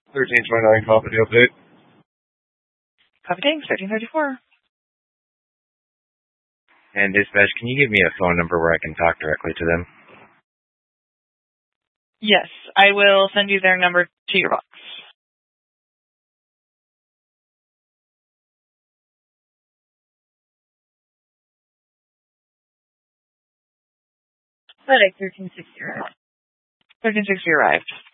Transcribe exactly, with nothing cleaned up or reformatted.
thirteen twenty-nine company update. Copy ding, thirteen thirty-four. And dispatch, can you give me a phone number where I can talk directly to them? Yes, I will send you their number to your box. FedEx thirteen sixty arrived. thirteen sixty arrived.